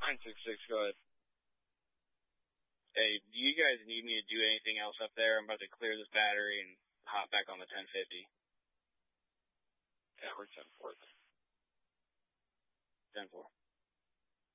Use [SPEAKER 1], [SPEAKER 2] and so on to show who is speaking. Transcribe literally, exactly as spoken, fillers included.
[SPEAKER 1] nine six six, go ahead. Hey, do you guys need me to do anything else up there? I'm about to clear this battery and hop back on the ten fifty.
[SPEAKER 2] Yeah, we're ten four.
[SPEAKER 1] ten four.